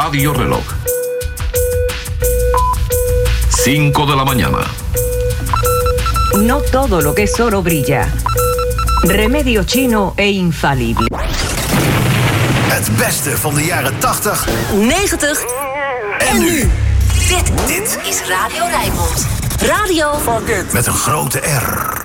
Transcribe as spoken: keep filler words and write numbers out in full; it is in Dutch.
radioreloj. Cinco de la mañana. No todo lo que es oro brilla. Remedio chino e infalible. Het beste van de jaren tachtig, negentig en nu. Dit, dit is Radio Rijnmond. Radio met een grote R.